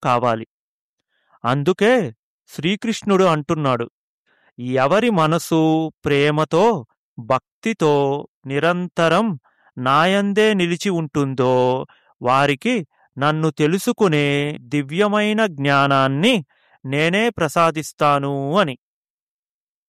కావాలి. అందుకే శ్రీకృష్ణుడు అంటున్నాడు, ఎవరి మనసు ప్రేమతో భక్తితో నిరంతరం నాయందే నిలిచి ఉంటుందో వారికి నన్ను తెలుసుకునే దివ్యమైన జ్ఞానాన్ని నేనే ప్రసాదిస్తాను అని.